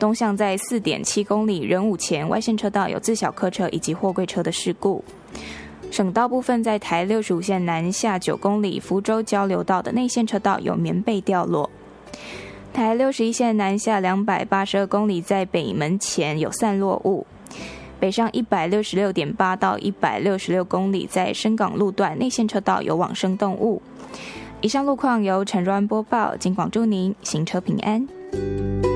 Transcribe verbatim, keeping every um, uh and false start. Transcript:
东向在 四点七公里仁武前外线车道有自小客车以及货柜车的事故。省道部分在台六十五线南下九公里福州交流道的内线车道有棉被掉落。台六十一线南下两百八十二公里在北门前有散落物。北上 一百六十六点八 到一百六十六公里在深港路段内线车道有往生动物。以上路况由陈若安播报，警广祝您行车平安。